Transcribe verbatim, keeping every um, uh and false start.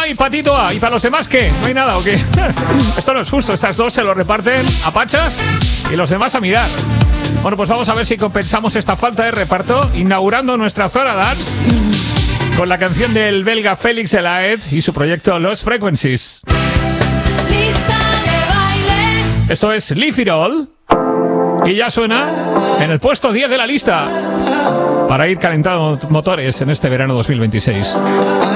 y Patito A. ¿Y para los demás qué? ¿No hay nada o qué? Esto no es justo. Estas dos se lo reparten a pachas y los demás a mirar. Bueno, pues vamos a ver si compensamos esta falta de reparto inaugurando nuestra zona dance con la canción del belga Félix Elaet y su proyecto Lost Frequencies. Lista de baile. Esto es Leave It All y ya suena en el puesto diez de la lista para ir calentando motores en este verano dos mil veintiséis.